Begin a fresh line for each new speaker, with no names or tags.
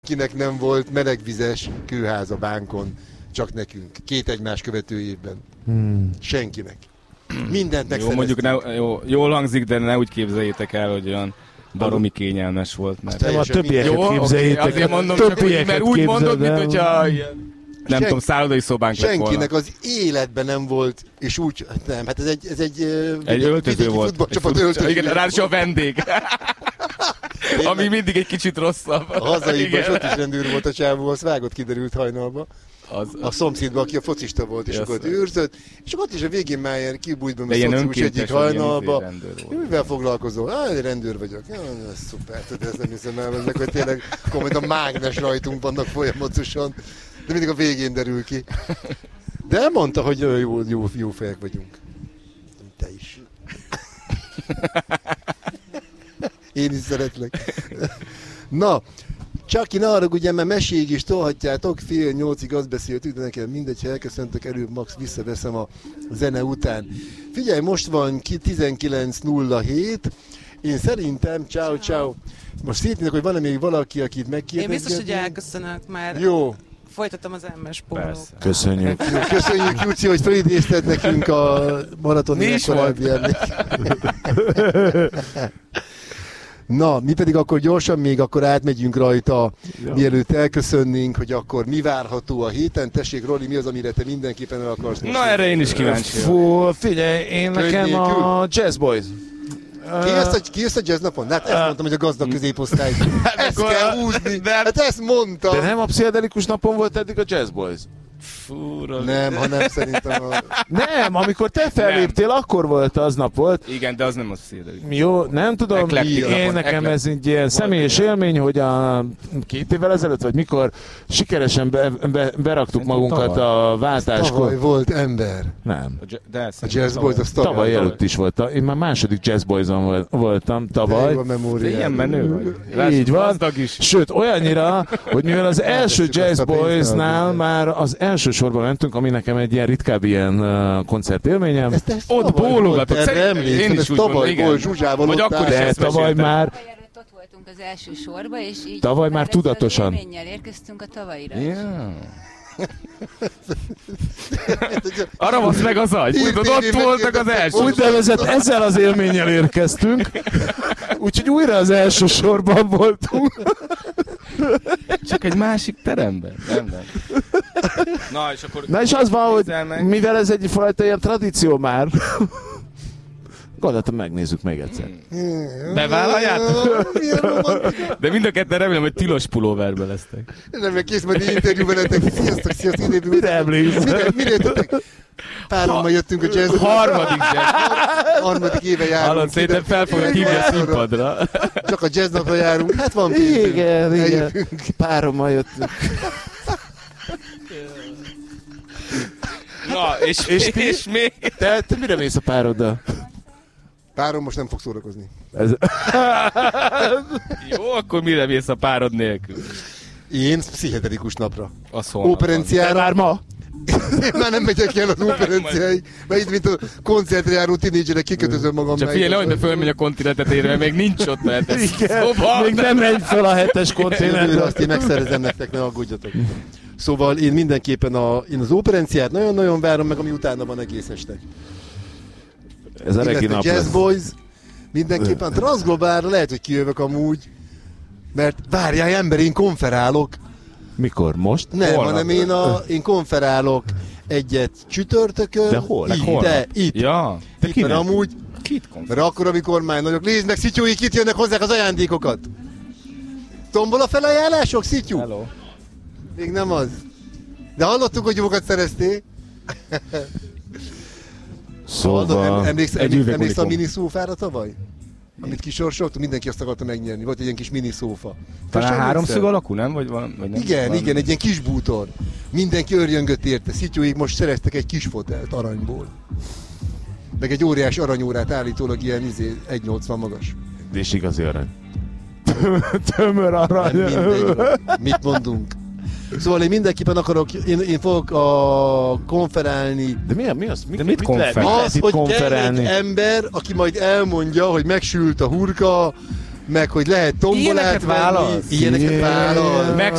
Kinek nem volt melegvizes kőház a bánkon, csak nekünk. 2 egymás követő évben. Senkinek. Mindent megszereztünk.
Jó, mondjuk jól hangzik, de ne úgy képzeljétek el, hogy olyan baromi kényelmes volt. Mert
nem a többieket képzeljétek.
Azért mondom csak, hogy, mert úgy mondod, mint hogyha nem tudom, szállodai szobánk lett volna.
Senkinek az életben nem volt, és úgy, nem, hát ez egy
öltöző volt. Igen, ráadásul a vendég. Ami mindig egy kicsit rosszabb.
A hazaiban is ott is rendőr volt a csávó, azt vágott, kiderült hajnalba. A szomszédban, aki a focista volt, és akkor őrzött, és akkor ott is a végén már kibújtban a szociális egyik hajnalba. Mivel foglalkozol? Rendőr vagyok. Ez szuper, ez nem hiszem el, ezek, hogy tényleg komolyan a mágnes rajtunk vannak folyamatosan, de mindig a végén derül ki. De elmondta, hogy jó fejek vagyunk. Te is. Én is szeretlek. Na, Csaki, ne haragudj, mert meséig is tolhatjátok, 7:30 azt beszéltük, de nekem mindegy, ha elköszöntök, előbb max visszaveszem a zene után. Figyelj, most van 19:07, én szerintem, ciao. Most szétnézek, hogy van-e még valaki, akit megkérdezgetni?
Én biztos, hogy elköszönök már.
Jó.
Folytatom az MS pólót.
Köszönjük.
Köszönjük, Júci, hogy felidézted nekünk a maraton korábbi. Na, mi pedig akkor gyorsan még akkor átmegyünk rajta, mielőtt elköszönnénk, hogy akkor mi várható a héten. Tessék, Roli, mi az, amire te mindenképpen el akarsz most?
Na, erre én is kíváncsi.
Figyelj, én nekem a Jazz Boys.
Ki jössz a jazz napon? Hát ezt mondtam, hogy a gazdag középosztály. Ezt kell húzni. Hát ezt mondtam.
De nem a pszichedelikus napon volt eddig a Jazz Boys?
Nem, hanem szerintem
Nem, amikor te felléptél, akkor volt, aznap volt.
Igen, de az nem az szédeli.
Jó, nem tudom, én nekem ez egy ilyen személyes élmény, hogy a 2 évvel ezelőtt, vagy mikor sikeresen beraktuk magunkat a váltáskor.
Tavaly volt ember.
Nem.
A Jazz Boys az
tavaly előtt is volt. Én már második Jazz Boys-on voltam tavaly.
De ilyen menő vagy.
Így van. Sőt, olyannyira, hogy mivel az első Jazz Boys-nál már az elsősorban mentünk, ami nekem egy ilyen ritkább ilyen koncertélményem.
Ott bólogatok.
Én is tavaly volt Zsuzsával
ott
áll.
De tavaly már
ott voltunk az első sorba, és így
tavaly már tudatosan.
Élménnyel érkeztünk a tavalyra.
Yeah. Arra vasz meg az agy. Tudod, ott voltak az első.
Úgynevezett ezzel az élménnyel érkeztünk. Úgyhogy újra az első sorban voltunk.
Csak egy másik teremben. Nem.
Na és az van, hogy mivel ez egyfajta ilyen tradíció már, gondoltam, megnézzük még egyszer.
Bevállaljátok? De mind a ketten remélem, hogy tilos pulóverbe lesztek.
Nem, meg kész majd interjú veletek. Sziasztok.
Mire emlékszel?
Mire jöttek? Párommal jöttünk a jazz. Harmadik éve járunk.
Hallod, szerintem fel fogjuk hívni a színpadra.
Csak a jazz napra járunk. Hát van pénzünk.
Igen. Párommal jöttünk.
Na, és még?
Te mire mész a pároddal?
Párom most nem fog szórakozni.
Jó, akkor mire mész a párod nélkül?
Én pszichedelikus napra.
Óperenciára.
Már ma?
Én már nem megyek el az óperenciáig, mert itt, mint a koncertre járó tinédzserek, kikötözöm magam.
Csak figyelj, nehogy fölmegy a kontinentet érve, mert még nincs ott a 7-es.
Szóval... Még nem megy fel a 7-es kontinentre.
Azt én megszerezem nektek, ne aggódjatok. Szóval én mindenképpen én az óperenciát nagyon-nagyon várom meg, ami utána van egész este.
Ez a regi nap
Jazz Boys, mindenképpen a Transglobálra lehet, hogy kijövök amúgy, mert várjál ember, én konferálok.
Mikor? Most?
Nem, hanem én konferálok egyet csütörtökön.
De hol?
Itt.
Ja.
De itt, mert amúgy, mert akkor, amikor már nagyok, nézd meg, Szityóik, itt jönnek hozzák az ajándékokat. Tombol a felajánlások, Szityu?
Hello.
Még nem az. De hallottuk, hogy jókat szereztél.
Szóval...
Emlékszel a miniszófára tavaly? Amit kisorsoltunk, mindenki azt akarta megnyerni. Volt egy ilyen kis miniszófa.
Talán 3 alakú, nem? Vagy nem?
Igen, egy ilyen kis bútor. Mindenki örjöngött érte. Szityóig most szereztek egy kis fotelt aranyból. Meg egy óriás aranyórát, állítólag ilyen 1,80 magas.
És igazi arany. Tömör arany.
Mit mondunk? Szóval én mindenképpen akarok, én fogok konferálni.
De mi az?
De mit konferálni?
Az, hogy kell egy ember, aki majd elmondja, hogy megsült a hurka, meg hogy lehet tombolát venni. Ilyeneket válasz.